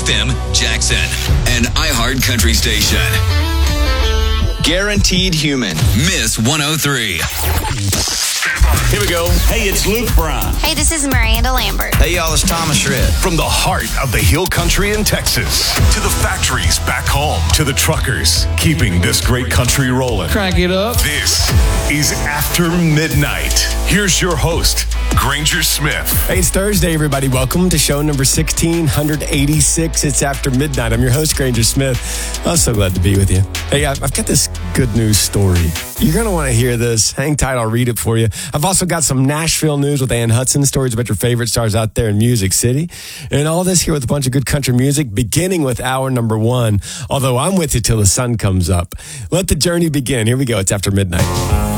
FM Jackson, an iHeart Country station. Guaranteed Human. Miss 103. Here we go. Hey, it's Luke Bryan. Hey, this is Miranda Lambert. Hey, y'all, it's Thomas Shred. From the heart of the Hill Country in Texas to the factories back home to the truckers keeping this great country rolling. Crank it up. This is After Midnight. Here's your host, Granger Smith. Hey, it's Thursday, everybody. Welcome to show number 1686. It's After Midnight. I'm your host, Granger Smith. I'm so glad to be with you. Hey, I've got this good news story. You're going to want to hear this. Hang tight. I'll read it for you. I've also got some Nashville news with Ann Hudson, stories about your favorite stars out there in Music City. And all this here with a bunch of good country music, beginning with hour number 1. Although I'm with you till the sun comes up. Let the journey begin. Here we go. It's After Midnight.